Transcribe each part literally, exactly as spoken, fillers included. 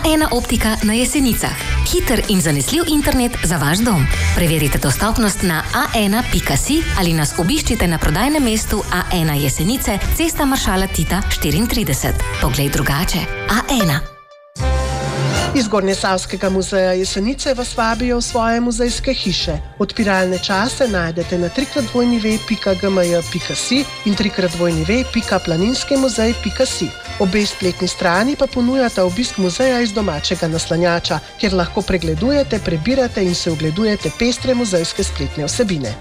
A ena optika na Jesenicah. Hiter in zanesljiv internet za vaš dom. Preverite dostopnost na a ena pika si ali nas obiščite na prodajnem mestu A ena Jesenice, cesta Maršala Tita štiriintrideset. Poglej drugače. A ena. Iz Gornjesavskega muzeja Jesenice vas vabijo v svoje muzejske hiše. Odpiralne čase najdete na tri krat dvojni ve pika ge me je pika si in tri krat dvojni ve pika planinskemuzej pika si. Obe spletni strani pa ponujata obisk muzeja iz domačega naslanjača, kjer lahko pregledujete, prebirate in se ogledujete pestre muzejske spletne vsebine.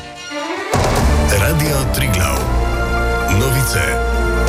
Radio Triglav. Novice.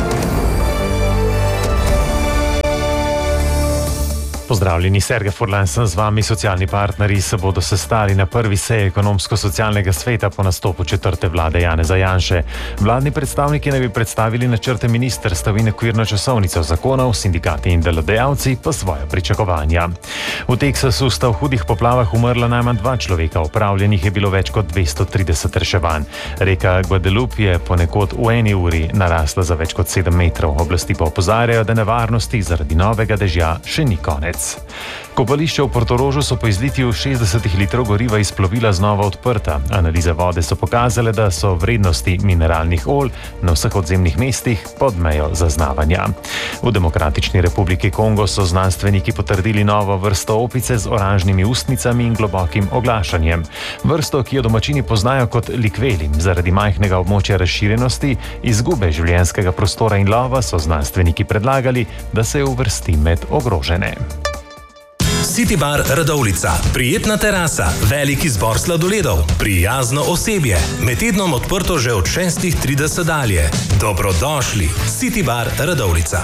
Pozdravljeni, Sergej Furlan sem z vami. Socialni partnerji se bodo sestali na prvi seji ekonomsko-socialnega sveta po nastopu četrte vlade Janeza Janše. Vladni predstavniki naj bi predstavili načrte ministrstev in okvirno časovnico zakonov, sindikati in delodajalci pa svoja pričakovanja. V Teksasu sta v hudih poplavah umrla najmanj dva človeka, opravljenih je bilo več kot dvesto trideset reševanj. Reka Guadalupe je ponekod v eni uri narasla za več kot sedem metrov. Oblasti pa opozarjajo, da nevarnosti zaradi novega dežja še ni konec. Kopališča v Portorožu so po izlitju šestdeset litrov goriva iz plovila znova odprta. Analize vode so pokazale, da so vrednosti mineralnih olj na vseh odzemnih mestih pod mejo zaznavanja. V Demokratični republiki Kongo so znanstveniki potrdili novo vrsto opice z oranžnimi ustnicami in globokim oglašanjem. Vrsto, ki jo domačini poznajo kot likveli, zaradi majhnega območja razširjenosti, izgube življenjskega prostora in lova so znanstveniki predlagali, da se uvrsti med ogrožene. City Bar Radovljica. Prijetna terasa, velik izbor sladoledov, prijazno osebje. Med tednom odprto že od šestih trideset dalje. Dobrodošli. City Bar Radovljica.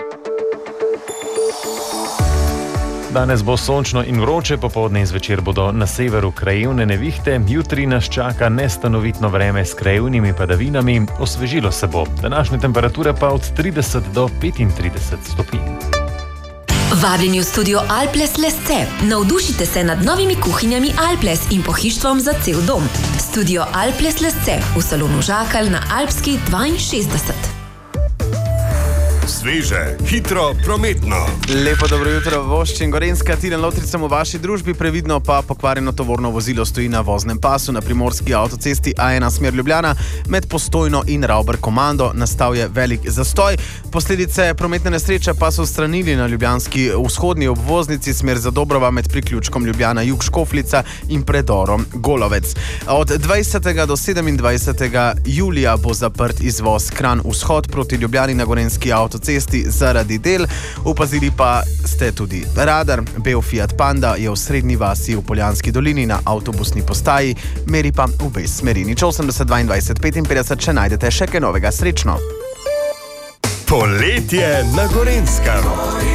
Danes bo sončno in vroče, popoldne in zvečer bodo na severu krajevne nevihte, jutri nas čaka nestanovitno vreme s krajevnimi padavinami, osvežilo se bo. Današnje temperature pa od trideset do petintrideset stopinj. Vabljeni v studio Alples Lesce. Navdušite se nad novimi kuhinjami Alples in pohištvom za cel dom. Studio Alples Lesce v salonu Žakalj na Alpski dvainšestdeset. Sveže, hitro, prometno. Lepo dobro jutro, Voščin, Gorenjska, Tilen Lotrič sem v vaši družbi, previdno pa pokvarjeno tovorno vozilo stoji na voznem pasu na primorski avtocesti A ena smer Ljubljana med Postojno in Ravber komando. Nastal je velik zastoj. Posledice prometne nesreče pa so odstranili na ljubljanski vzhodni obvoznici smer Zadobrova med priključkom Ljubljana Jug Škofljica in predorom Golovec. Od dvajsetega do sedemindvajsetega julija bo zaprt izvoz Kranj vzhod proti Ljubljani na Gorenjski avtocesti zaradi del. Upazili pa ste tudi radar. Bel Fiat Panda je v srednji vasi v Poljanski dolini na avtobusni postaji, meri pa v obe smeri. Nič osemdeset dvaindvajset petinpetdeset, če najdete še kaj novega. Srečno! Poletje na Gorenjskem.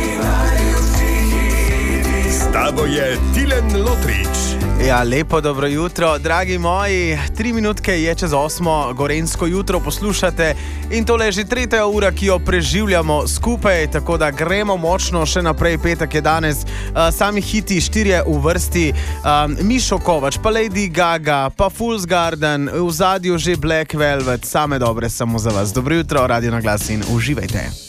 S tabo je Tilen Lotrič. Ja, lepo dobro jutro, dragi moji. Tri minutke je čez osmo, Gorenjsko jutro poslušate in tole je že tretja ura, ki jo preživljamo skupaj, tako da gremo močno še naprej. Petek je danes, uh, sami hiti štirje v vrsti, um, Mišo Kovač, pa Lady Gaga, pa Fool's Garden, v zadju že Black Velvet, same dobre samo za vas. Dobro jutro, Radio na glas in uživajte.